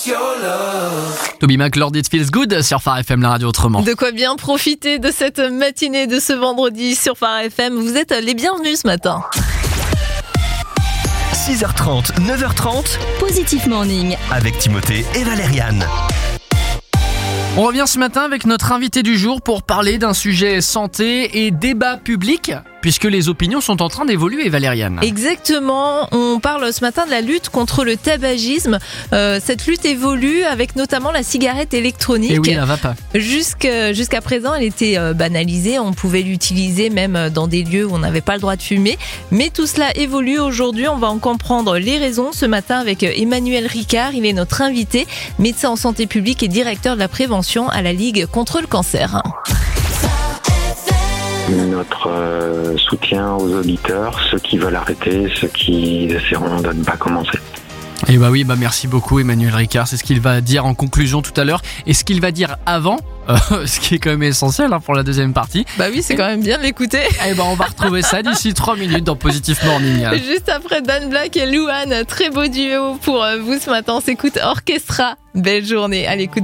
Toby Mac, Lord It Feels Good sur Phare FM, la radio autrement. De quoi bien profiter de cette matinée de ce vendredi sur Phare FM. Vous êtes les bienvenus ce matin. 6h30, 9h30, Positif Morning. avec Timothée et Valériane. On revient ce matin avec notre invité du jour pour parler d'un sujet santé et débat public, puisque les opinions sont en train d'évoluer, Valériane. Exactement, on parle ce matin de la lutte contre le tabagisme. Cette lutte évolue avec notamment la cigarette électronique. Et oui, la vape. Jusqu'à présent, elle était banalisée, on pouvait l'utiliser même dans des lieux où on n'avait pas le droit de fumer. Mais tout cela évolue aujourd'hui, on va en comprendre les raisons ce matin avec Emmanuel Ricard. Il est notre invité, médecin en santé publique et directeur de la prévention à la Ligue contre le cancer. Notre soutien aux auditeurs, ceux qui veulent arrêter, ceux qui essaieront de ne pas commencer. Et bah oui, merci beaucoup Emmanuel Ricard, c'est ce qu'il va dire en conclusion tout à l'heure et ce qu'il va dire avant, ce qui est quand même essentiel pour la deuxième partie. Bah oui, c'est quand même bien de l'écouter. Et on va retrouver ça d'ici 3 minutes dans Positif Morning. Juste après Dan Black et Louane, très beau duo pour vous ce matin, on s'écoute Orchestra. Belle journée à l'écoute.